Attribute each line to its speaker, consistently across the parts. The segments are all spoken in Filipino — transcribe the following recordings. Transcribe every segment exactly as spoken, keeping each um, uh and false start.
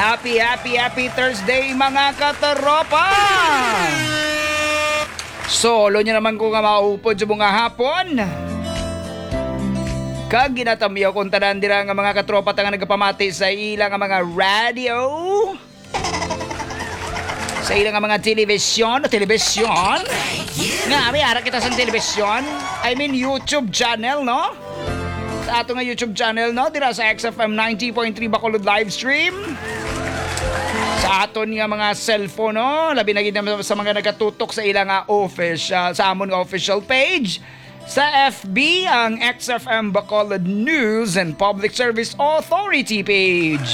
Speaker 1: Happy, happy, happy Thursday mga katropa! Solo nyo naman ko nga maupod sa mga hapon. Kag ginatamiyaw kong tanan dira nga mga katropa nga nagapamati sa ilang nga mga radio. Sa ilang nga mga telebisyon o telebisyon. Nga, may ara kita sa telebisyon. I mean YouTube channel, no? Sa ato nga YouTube channel, no? Dira sa X F M ninety point three Bacolod live stream. Sa aton nga mga cellphone, no? Labi na gid sa mga nagatutok sa ilang nga official, sa amon nga official page. Sa F B, ang X F M Bacolod News and Public Service Authority page.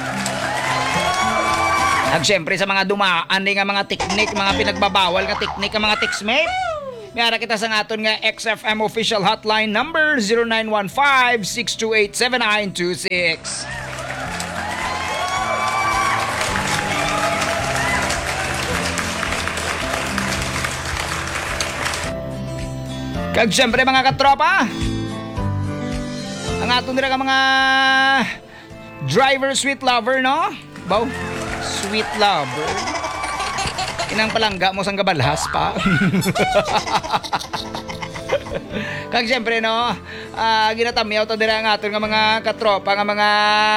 Speaker 1: At syempre sa mga dumaan nga mga teknik, mga pinagbabawal nga teknik, nga mga textmate. Mayara kita sa aton nga X F M official hotline number zero nine one five, six two eight, seven nine two six. Kag syempre mga katropa, ang aton nila ka mga driver sweet lover, no? Baw, sweet lover. Inang palangga mo sang gabalhas pa. Kag syempre, no, uh, ginatamyaw to dira ang aton nga mga katropa nga mga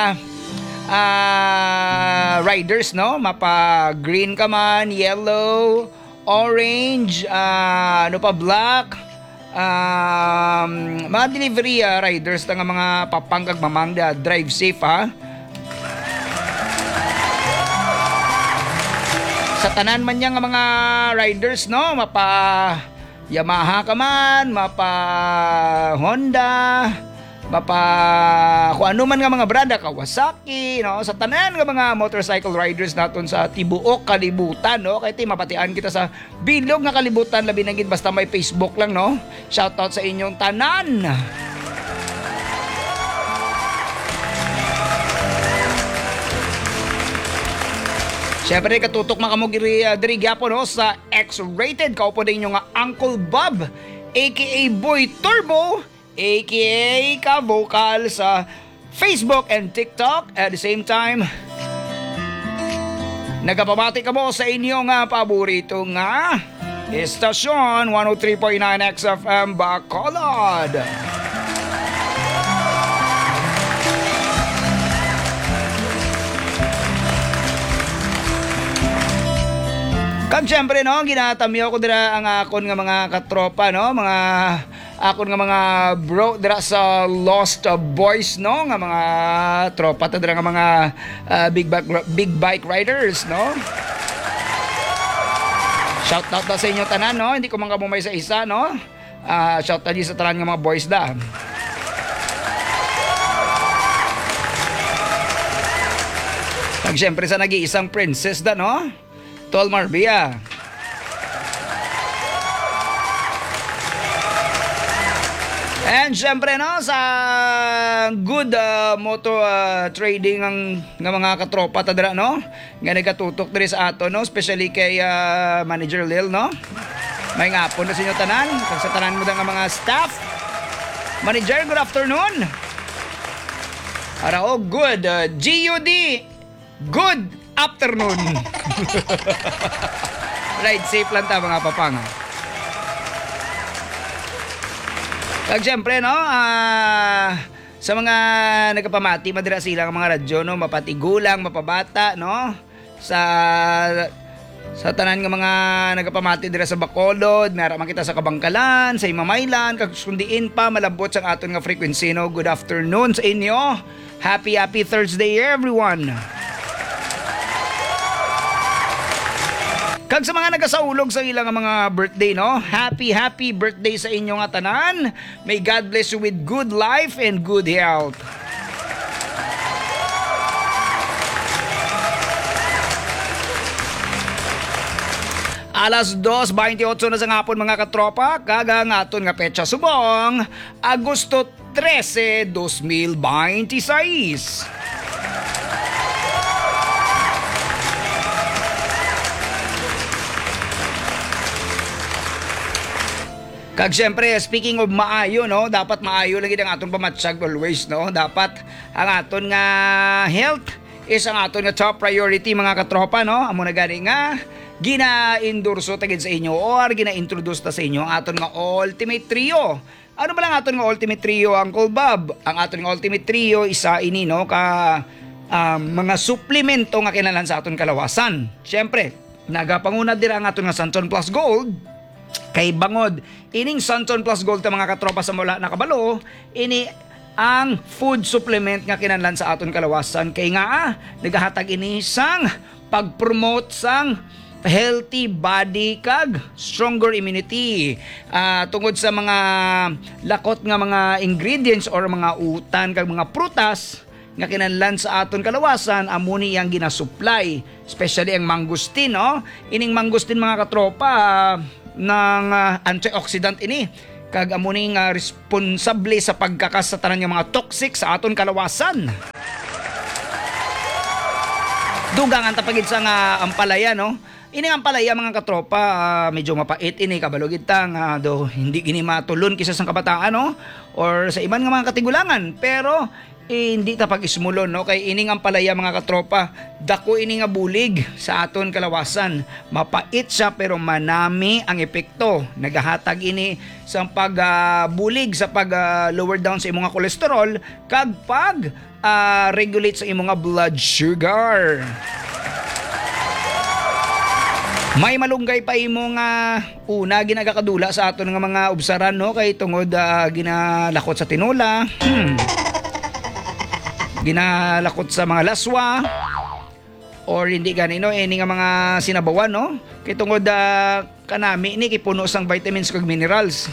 Speaker 1: uh, riders, no? Mapa green ka man, yellow, orange, uh, ano pa, black. Um, mga delivery uh, riders na nga mga papangkag mamangda, drive safe ha. Sa tanan man niya nga mga riders, no, mapa Yamaha ka man, mapa Honda, mapa kung ano man nga mga branda, Kawasaki, no, sa tanan nga mga motorcycle riders naton sa tibuok kalibutan, no, kay ti mapatian kita sa bilog nga kalibutan, labi na gid basta may Facebook lang, no. Shout out sa inyong tanan. Siyempre katutok makamog diri uh, diri gyapon, no, sa X-rated kaupo din yung nga Uncle Bob aka Boy Turbo aka ka-vocal sa Facebook and TikTok. At the same time, nagapamati ka mo sa inyong nga paborito nga estasyon one oh three point nine X F M Bacolod. Kag syempre, no, ginatamyo ko dira ang akon nga mga katropa, no, mga akon nga mga bro dira sa Lost Boys, no, nga mga tropa ta dira nga mga uh, big bike big bike riders, no. Shout out na sa inyo tanan, no, hindi ko man kamumay sa isa, no. Uh, shout out sa tanan nga mga boys da. Kag syempre sa nag-iisang princess da, no, Tol Marbia. And syempre, no, sa good uh, motor uh, trading ang nga mga katropa ta dira, no, nga nagatutok diri sa ato, no, especially kay uh, Manager Lil, no. May ngapon na sa inyo tanan, kag sa tanan mo da nga mga staff. Manager, good afternoon. Arao, good uh, G U D. Good afternoon. Ride safe lang ta mga papanga. Kag syempre, no, uh, sa mga nagapamati madira sila ng mga radyo, no, mapatigulang, mapabata, no, sa sa tanan nga mga nagapamati dira sa Bacolod, nara makita sa Kabangkalan, sa Imamaylan, kag sundiin pa malambot sa aton nga frequency, no. Good afternoon sa inyo. Happy happy Thursday everyone. Kag sa mga nagasaulog sa ilang mga birthday, no, happy happy birthday sa inyo nga tanan. May God bless you with good life and good health. Alas dos twenty-eight na sa ngapon mga katropa, kaga nga aton nga petsa subong, Agosto trese, dos mil veintiséis. Kag syempre, speaking of maayo, no, dapat maayo lagi ang aton pamatsyag always, no. Dapat ang aton nga health is ang aton nga top priority mga katropa, no? Amo na gani nga gina-endorso tagid sa inyo or gina-introduce ta sa inyo ang aton nga Ultimate Trio. Ano ba lang aton nga Ultimate Trio, Uncle Bob? Ang aton nga Ultimate Trio isa ini, no, ka um, mga suplemento nga kinahanglan sa aton kalawasan. Syempre, nagapanguna dira ang aton nga Santon Plus Gold kay bangod ining Santon Plus Gold ta mga katropa sa mula nakabalo, ini ang food supplement nga kinahanglan sa aton kalawasan kay nga ah, nagahatag ini sang pag-promote sang healthy body kag stronger immunity uh, tungod sa mga lakot nga mga ingredients or mga utan kag mga prutas nga kinahanglan sa aton kalawasan, amo ni yang ginasupply, especially ang mangustin, no? Ining mangustin mga katropa uh, ng uh, antioxidant ini kag amo ni nga responsable sa pagkakas sa tanan nga mga toxic sa aton kalawasan. Dugang ang tapagid sa nga ampalaya, no? Ini ang ampalaya mga katropa, uh, medyo mapait ini kabalogid ta nga do hindi gini matulon kisa sa kabataan, no? Or sa iban nga mga katigulangan, pero eh, hindi ta pag-ismulon, no? Kay ining ampalaya mga katropa, dako ini nga bulig sa aton kalawasan. Mapait siya pero manami ang epekto. Nagahatag ini sa pag-bulig uh, sa pag-lower uh, down sa imong kolesterol kag pag uh, regulate sa imong blood sugar. May malunggay pa imong uh, una ginagakadula sa aton nga mga ubsaran, no? Kay tungod uh, ginalakot sa tinola. Hmm. Ginalakot sa mga laswa or hindi ganino ini nga mga sinabawan, no? Kay tungod uh, kanami ni kipuno sang vitamins kag minerals.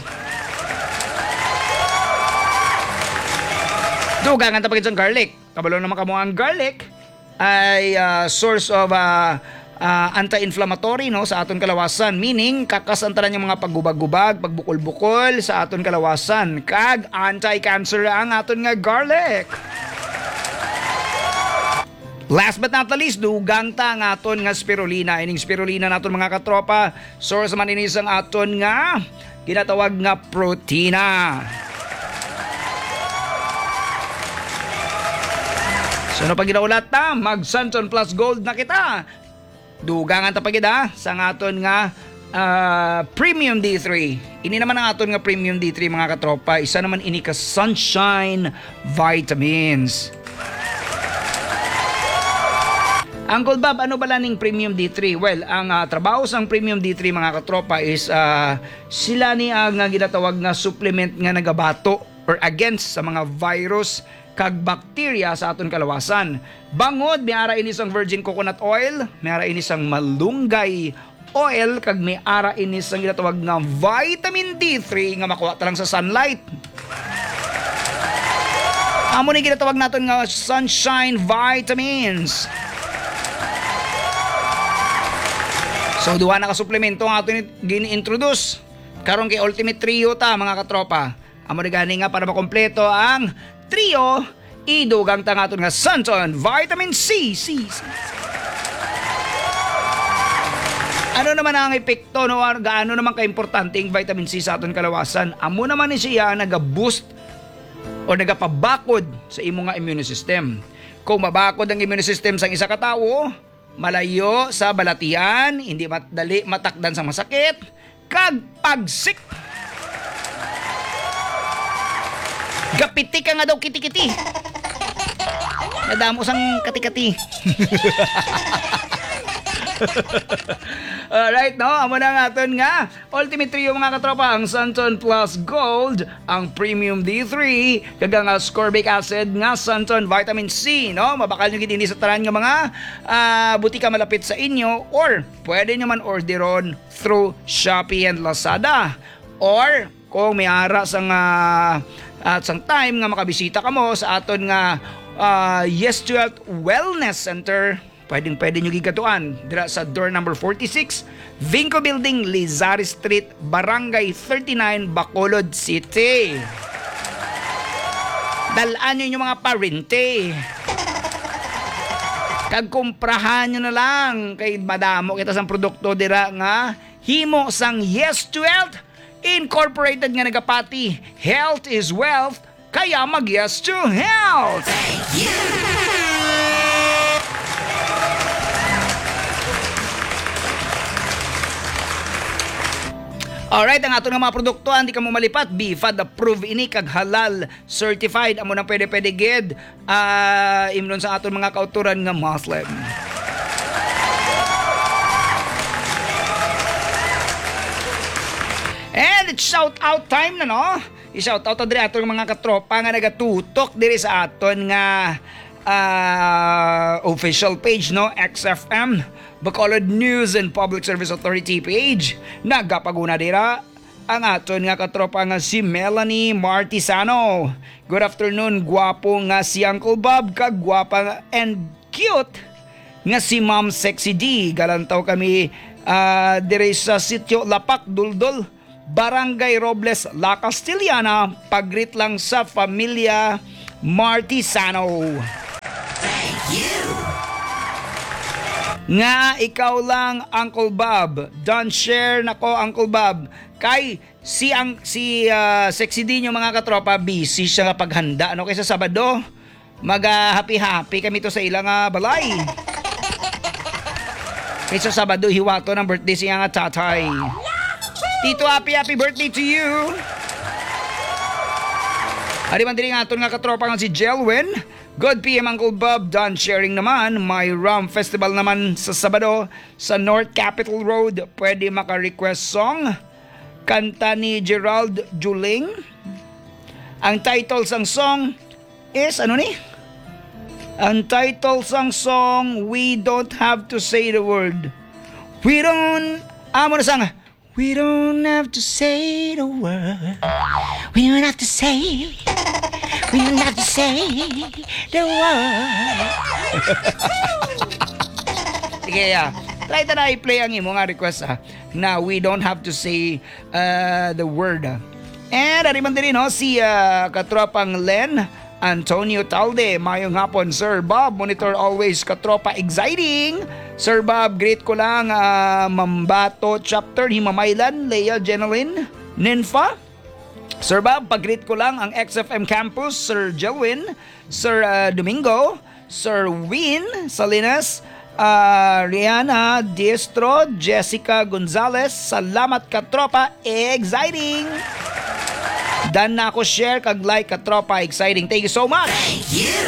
Speaker 1: Dugang ang tapagid sang garlic. Kabalo naman kamo ang garlic ay uh, source of uh, uh, anti-inflammatory, no, sa aton kalawasan, meaning kakasantaran yung mga paggubag-gubag, pagbukol-bukol sa aton kalawasan, kag anti-cancer ang aton nga garlic. Last but not the least, dugang ta ang aton nga spirulina. Ining spirulina naton mga katropa, source man ini sang aton nga ginatawag nga protina. So no pag ginaulat ta, mag Santon Plus Gold na kita. Dugang ang tapagid ha sa aton nga uh, Premium D three. Ini naman ang aton nga Premium D three mga katropa. Isa naman ini ka Sunshine Vitamins. Uncle Bob, ano ba ning Premium D three? Well, ang uh, trabaho sang Premium D three mga katropa is uh, sila ni ang uh, ginatawag nga supplement nga nagabato or against sa mga virus kag bacteria sa aton kalawasan. Bangod, may ara ini sang virgin coconut oil, may ara ini sang malunggay oil, kag may ara ini sang ginatawag nga vitamin D three nga makuha ta lang sa sunlight. Amo ni ginatawag naton nga Sunshine Vitamins. So duha na ka suplemento nga ato gini-introduce karon kay Ultimate Trio ta mga katropa. Amo ni gani nga para makompleto ang trio, idugang ta nga aton nga Santon Vitamin C. C, C. Ano naman ang epekto, no? Gaano naman ka-importante ang vitamin C sa aton kalawasan? Amo naman ni siya naga-boost o nagapabakod sa imong nga immune system. Kung mabakod ang immune system sang isa ka tawo, malayo sa balatian, hindi madali matakdan sa masakit, kag pagsik. Gapiti ka nga daw kiti-kiti. Nadamo sang kati-kati. Alright, no? Amo na nga aton nga Ultimate Trio mga katropa, ang Santon Plus Gold, ang Premium D three, kag ang ascorbic acid nga Santon Vitamin C, no? Mabakal nyo gid sa tanan nga mga uh, butika malapit sa inyo, or pwede nyo man orderon through Shopee and Lazada, or kung may ara sang uh, at sang time nga makabisita kamo sa aton nga uh, Yes to Health Wellness Center, pwedeng pwede nyo gigatuan dira sa door number forty-six, Vinco Building, Lizares Street, Barangay thirty-nine, Bacolod City. Dalaan nyo yung mga parente, kag kumprahan nyo na lang kay madamo kita sang produkto dira nga himo sang Yes to Health Incorporated nga nagapati. Health is wealth, kaya mag Yes to Health. Thank you. Alright, ang ato ng mga produkto, hindi ka mo malipat, B F A D approved ini, kag halal certified, amo nang pwede-pwede gid, uh, imnon sa aton mga kauturan nga Muslim. And it's shout out time na no? I-shout out adri aton mga katropa nga nagatutok diri sa aton nga uh, official page no, X F M Bacolod News and Public Service Authority page. Nagapaguna dira ang aton nga katropa nga si Melanie Martisano. Good afternoon, gwapo nga si Uncle Bob, kag gwapa and cute nga si Ma'am Sexy D. Galantaw kami uh, dire sa sitio Lapak Duldol, Barangay Robles, La Castillana. Pagrit lang sa Familia Martisano. Thank you. Nga ikaw lang, Uncle Bob. Don't share nako, Uncle Bob. Kay si ang si uh, Sexy D nyo mga katropa, busy siya kapag handa. Ano kay sa Sabado? Mag-happy-happy kami to sa ilang uh, balay. Kay sa Sabado, hiwato ng birthday siya nga tatay. Tito, happy happy birthday to you. Ari man diri nga aton nga katropa nga si Jelwin. Good P M Uncle Bob, done sharing naman. May Rum Festival naman sa Sabado sa North Capitol Road. Pwede maka-request song. Kanta ni Gerald Juling. Ang title sang song is ano ni? Ang title sang song, We Don't Have to Say the Word. We don't amo na sang We don't have to say the word. We don't have to say. We don't have to say the word. Sige, yeah. Try ta na i-play ang imo nga request ha. Na we don't have to say uh, the word. And ariman din no, si uh, katropang Len Antonio Talde. Mayong hapon, Sir Bob. Monitor always, katropa exciting. Sir Bob, great ko lang. Uh, Mambato chapter, Himamaylan, Leia Jeneline, Ninfa. Sir Bob, pag-greet ko lang ang X F M Campus, Sir Jelwin, Sir uh, Domingo, Sir Win Salinas, uh, Rihanna Diestro, Jessica Gonzalez. Salamat katropa, exciting. Dan na ako share kag like katropa, exciting. Thank you so much. Thank you.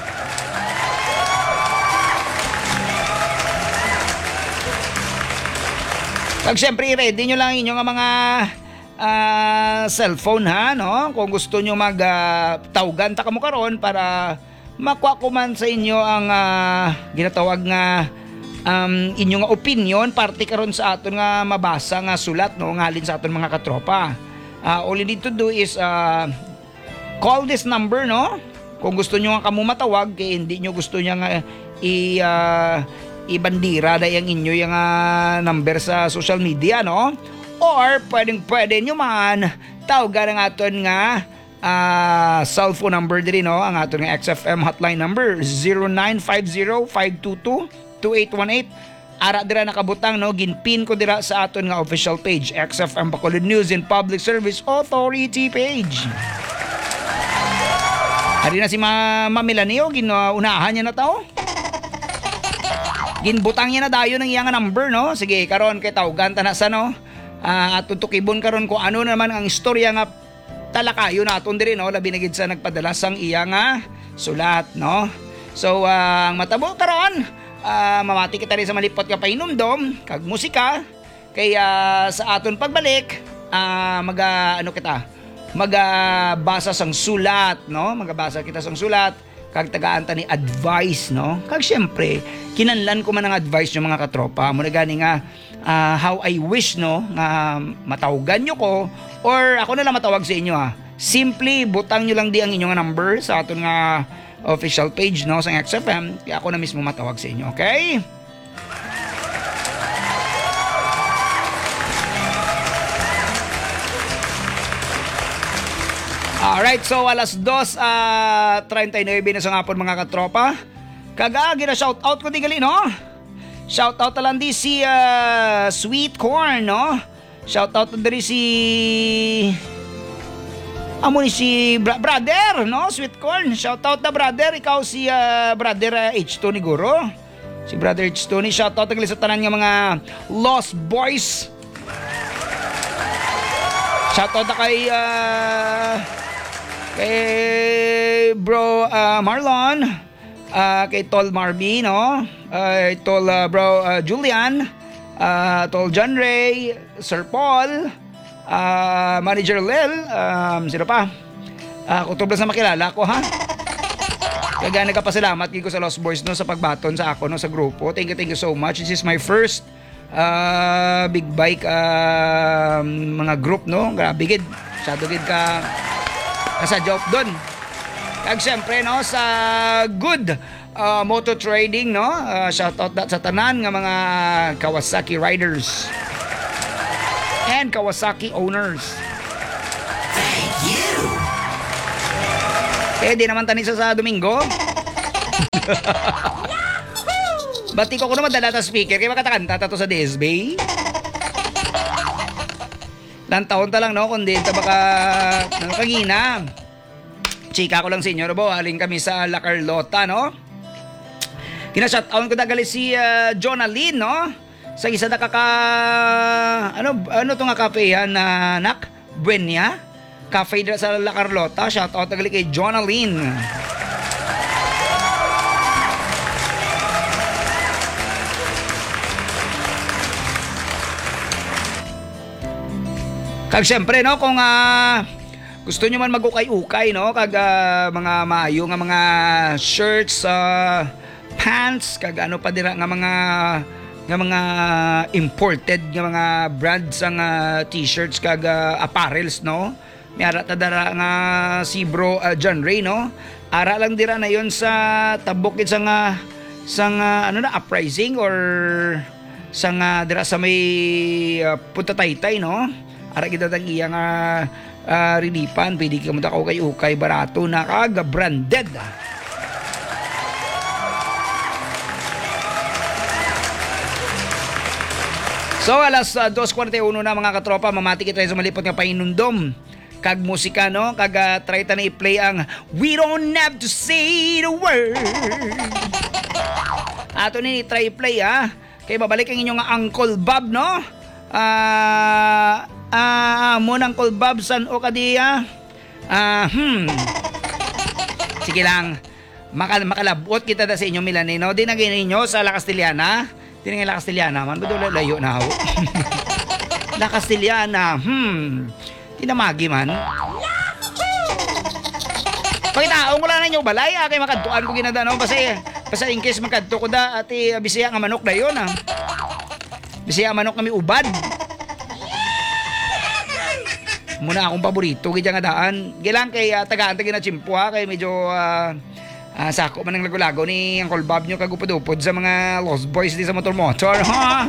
Speaker 1: Kag syempre ready nyo lang inyong mga uh, cellphone ha no. Kung gusto nyo mag uh, tawgan ta kamo karon para makuha ko man sa inyo ang uh, ginatawag nga um, inyong opinion parte karon sa aton nga mabasa nga sulat no ngalin sa aton mga katropa. Uh, all you need to do is uh, call this number no. Kung gusto nyo nga kamo matawag kay hindi nyo gusto nya nga i uh, ibandira da yung inyo yung uh, number sa social media no. Or pwedeng pwede nyo man tawagan ang aton nga uh, cellphone number diri no. Ang aton nga X F M hotline number zero nine five zero, five two two, two eight one eight. Ara dira nakabutang no, ginpin ko dira sa aton nga official page X F M Bacolod News and Public Service Authority page. Ari na si Ma Mamilanio, ginuunahan niya na tao. Ginbutang niya na dayo ng iyang number no. Sige karon kay tawgan ta na sa no. Uh, at tutukibon karon kung ano naman ang istorya nga talakayo naton diri no, labi na gid sa nagpadala sang iyang nga sulat no. So uh, ang matabo karon uh, mamati kita rin sa malipot ka painumdom kag musika kaya sa aton pagbalik uh, mag uh, ano kita magabasa sang sulat no, magabasa kita sang sulat kag tagaan ta ni advice no. Kag syempre kinanlan ko man ang advice yung mga katropa mo na gani nga uh, how I wish no nga matawgan nyo ko or ako na lang matawag sa inyo ha. Simply butang nyo lang di ang inyong number sa aton nga official page no sa X F M kaya ako na mismo matawag sa inyo, okay? Alright, so alas dos uh, treinta y nueve na sa ngapon mga katropa. Kagagi na shout out ko di gali no. Shout out na lang di si uh, Sweet Corn no. Shout out na diri si amo ni si bra- brother no, Sweet Corn. Shout out na brother, ikaw si uh, brother uh, H two ni Guro. Si brother H two ni shout out na gali sa tanan nga mga Lost Boys. Shoutout na kay uh, kay bro uh, Marlon, uh, kay Tol Marby, no? Uh, Tol uh, bro uh, Julian, uh, Tol John Ray, Sir Paul, uh, Manager Lil, um, sino pa? Uh, kutublas na makilala ko, ha? Kaya nagkapasalamat ko sa Lost Boys no, sa pagbaton sa ako no, sa grupo. Thank you, thank you so much. This is my first uh, big bike uh, mga group, no? Grabe gid. Masyado gid ka kasadya doon. Kag syempre no, sa good uh, moto trading, no? Uh, shout out that sa tanan nga mga Kawasaki riders and Kawasaki owners.
Speaker 2: Thank you.
Speaker 1: Eh, di naman tanisa sa Domingo. Bati ko ko naman dala ta speaker. Kaya makatakanta ta to sa D S B. Lang taon ta lang, no? Kundi ta baka nakagina. Chika ko lang sa inyo, no? Bo, aling kami sa La Carlota, no? Kina-shoutout ko dagali si uh, Jonalyn, no? Sa isa na kaka... Ano, ano to nga kape yan, uh, nak? Buenya? Cafe dira sa La Carlota. Shout out tagali kay Jonalyn. Kag syempre no, kung uh, gusto nyo man mag-ukay-ukay, no, kag uh, mga maayo nga mga shirts, uh, pants, kag ano pa dira nga mga nga mga imported nga mga brands ang uh, t-shirts kag uh, apparels, no. May ara ta dara nga si bro uh, John Ray, no? Ara lang dira na yon sa tabok sa nga sa nga ano na uprising or sa nga dira sa may uh, Punta Taytay, no? Ara kita tang iya nga uh, rilipan, pwede ka munta ko kay ukay barato na kag branded. So alas uh, two forty-one na mga katropa, mamati kita sa malipot nga painundom kag musika, no? Kag uh, try ta na i-play ang We Don't Have to Say the Word. Ato ni try play, ha. Kay babalik ang inyong Uncle Bob, no? Ah, uh, ah, uh, mo nang Uncle Bob san o kadiya. Ah, uh, hmm. Sige lang. Makal makalabot kita da sa inyo Milani, no? Di na ninyo sa La Castellana. Di na La Castellana man, budol layo na ho. La Castellana. Hmm. Tinamagi man. Pagkitaong ko lang na inyo balay, ah, kay makadtuan ko ginadano. Basta, basta in case makadto ko da, ati bisaya nga manok na yun, ah. Bisaya manok kami ubad. Muna akong paborito, kaya nga daan. Gilang kay uh, tagaan tagi na chimpo, ha, kay medyo uh, uh, sako man ng lago-lago ni Uncle Bob nyo kagupod-upod sa mga Lost Boys di sa motor-motor, ha.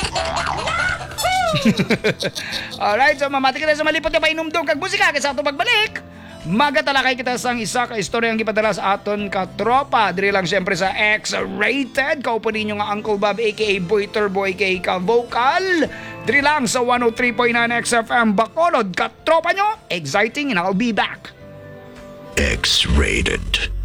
Speaker 1: Alright, so mamati kita sa malipot na painumdong kag musika kasi ato pagbalik. Magatalakay kita sa isa ka istorya ang ipadala sa aton katropa. Diri lang siyempre sa X-Rated. Kaupo ninyo nga Uncle Bob aka Boy Turbo aka Ka-Vocal. Diri lang sa one oh three point nine X F M Bacolod. Katropa nyo, exciting and I'll be back.
Speaker 2: X-Rated.